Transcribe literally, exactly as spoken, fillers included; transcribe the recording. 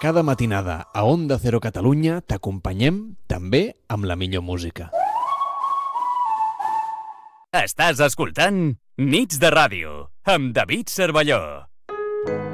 Cada matinada a Onda Cero Catalunya t'acompanyem també amb la millor música. Estàs escoltant Nits de Ràdio amb David Cervelló.